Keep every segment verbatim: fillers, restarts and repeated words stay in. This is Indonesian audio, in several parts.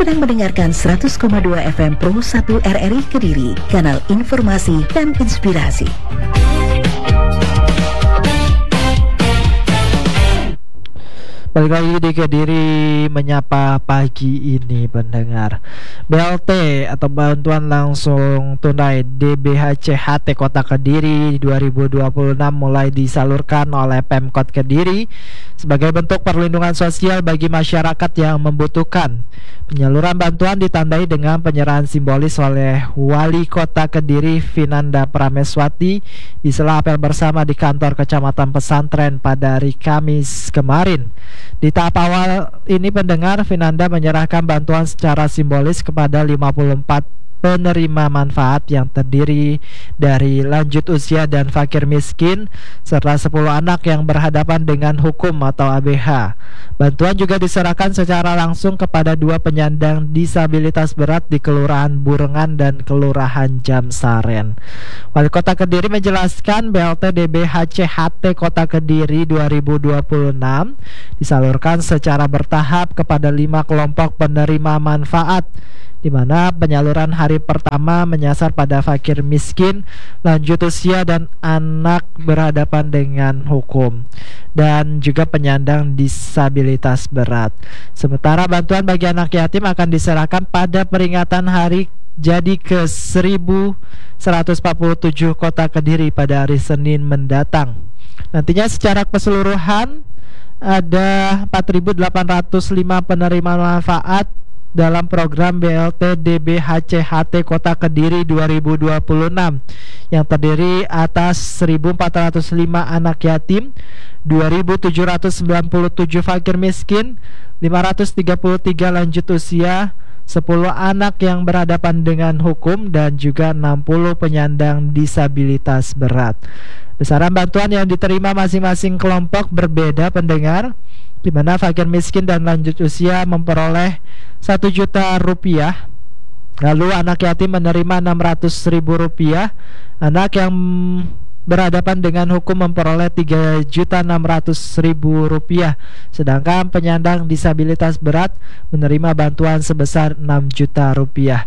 sedang mendengarkan seratus koma dua F M Pro satu R R I Kediri, kanal informasi dan inspirasi. Balik lagi di Kediri menyapa pagi ini pendengar. B L T atau bantuan langsung tunai D B H C H T Kota Kediri dua ribu dua puluh enam mulai disalurkan oleh Pemkot Kediri sebagai bentuk perlindungan sosial bagi masyarakat yang membutuhkan. Penyaluran bantuan ditandai dengan penyerahan simbolis oleh Wali Kota Kediri Vinanda Prameswati di sela apel bersama di kantor Kecamatan Pesantren pada hari Kamis kemarin. Di tahap awal ini pendengar, Vinanda menyerahkan bantuan secara simbolis kepada lima puluh empat penerima manfaat yang terdiri dari lanjut usia dan fakir miskin serta sepuluh anak yang berhadapan dengan hukum atau A B H. Bantuan juga diserahkan secara langsung kepada dua penyandang disabilitas berat di Kelurahan Burengan dan Kelurahan Jamsaren. Wali Kota Kediri menjelaskan B L T D B H C H T Kota Kediri dua ribu dua puluh enam disalurkan secara bertahap kepada lima kelompok penerima manfaat, di mana penyaluran hari pertama menyasar pada fakir miskin, lanjut usia dan anak berhadapan dengan hukum, dan juga penyandang disabilitas berat. Sementara bantuan bagi anak yatim akan diserahkan pada peringatan hari jadi ke seribu seratus empat puluh tujuh Kota Kediri pada hari Senin mendatang. Nantinya secara keseluruhan ada empat ribu delapan ratus lima penerima manfaat dalam program B L T D B H C H T Kota Kediri dua ribu dua puluh enam yang terdiri atas seribu empat ratus lima anak yatim, dua ribu tujuh ratus sembilan puluh tujuh fakir miskin, lima ratus tiga puluh tiga lanjut usia, sepuluh anak yang berhadapan dengan hukum, dan juga enam puluh penyandang disabilitas berat. Besaran bantuan yang diterima masing-masing kelompok berbeda pendengar, di mana fakir miskin dan lanjut usia memperoleh satu juta rupiah, lalu anak yatim menerima enam ratus ribu rupiah, anak yang berhadapan dengan hukum memperoleh tiga juta enam ratus ribu rupiah, sedangkan penyandang disabilitas berat menerima bantuan sebesar enam juta rupiah.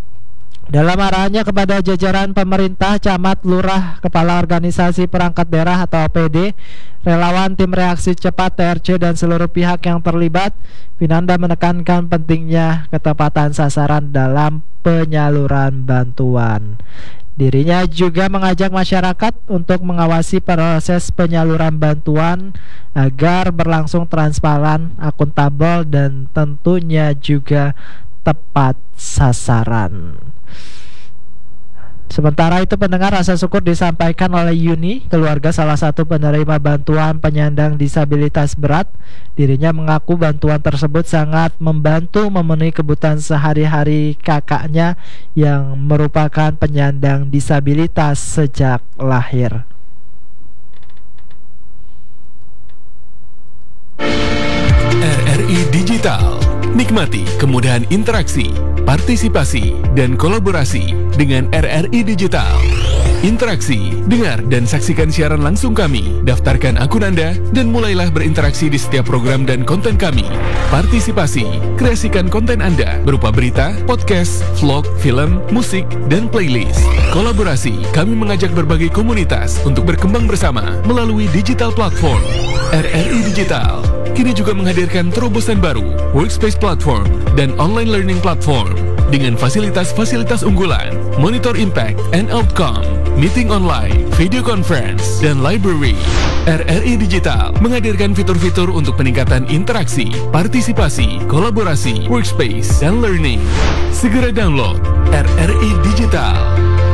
Dalam arahannya kepada jajaran pemerintah, camat, lurah, kepala organisasi perangkat daerah atau O P D, relawan tim reaksi cepat T R C dan seluruh pihak yang terlibat, Vinanda menekankan pentingnya ketepatan sasaran dalam penyaluran bantuan. Dirinya juga mengajak masyarakat untuk mengawasi proses penyaluran bantuan agar berlangsung transparan, akuntabel, dan tentunya juga tepat sasaran. Sementara itu pendengar, rasa syukur disampaikan oleh Yuni, keluarga salah satu penerima bantuan penyandang disabilitas berat. Dirinya mengaku bantuan tersebut sangat membantu memenuhi kebutuhan sehari-hari kakaknya yang merupakan penyandang disabilitas sejak lahir. R R I Digital. Nikmati kemudahan interaksi, partisipasi, dan kolaborasi dengan R R I Digital. Interaksi, dengar dan saksikan siaran langsung kami, daftarkan akun Anda, dan mulailah berinteraksi di setiap program dan konten kami. Partisipasi, kreasikan konten Anda berupa berita, podcast, vlog, film, musik, dan playlist. Kolaborasi, kami mengajak berbagai komunitas untuk berkembang bersama melalui digital platform. R R I Digital kini juga menghadirkan terobosan baru, workspace platform, dan online learning platform dengan fasilitas-fasilitas unggulan, monitor impact and outcome, meeting online, video conference, dan library. R R I Digital menghadirkan fitur-fitur untuk peningkatan interaksi, partisipasi, kolaborasi, workspace, dan learning. Segera download R R I Digital.